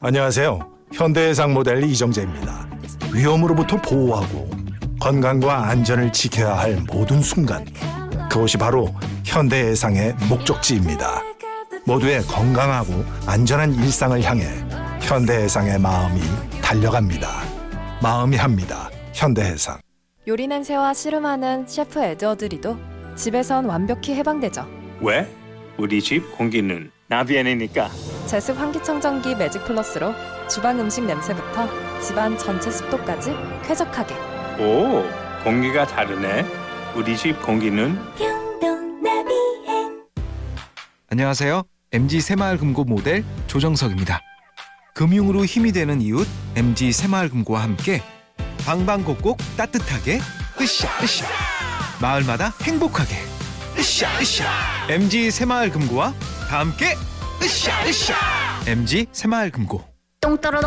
안녕하세요. 현대해상 모델 이정재입니다. 위험으로부터 보호하고 건강과 안전을 지켜야 할 모든 순간, 그것이 바로 현대해상의 목적지입니다. 모두의 건강하고 안전한 일상을 향해 현대해상의 마음이 달려갑니다. 마음이 합니다. 현대해상. 요리 냄새와 씨름하는 셰프 에드워드리도 집에선 완벽히 해방되죠. 왜? 우리 집 공기는 나비엔이니까. 제습 환기청정기 매직 플러스로 주방 음식 냄새부터 집안 전체 습도까지 쾌적하게. 오, 공기가 다르네. 우리 집 공기는 안녕하세요. MG 새마을금고 모델 조정석입니다. 금융으로 힘이 되는 이웃 MG 새마을금고와 함께 방방곡곡 따뜻하게 으쌰으쌰, 마을마다 행복하게 으쌰으쌰. MG 새마을금고와 다 함께 으쌰으쌰. MG 새마을금고. 똥 떨어